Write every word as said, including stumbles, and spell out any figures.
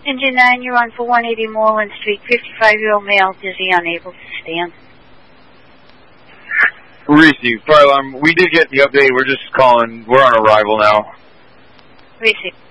Engine nine, you're on for one eighty Moreland Street, fifty-five-year-old male, dizzy, unable to stand. Receive. Fire alarm, we did get the update. We're just calling. We're on arrival now. Receive.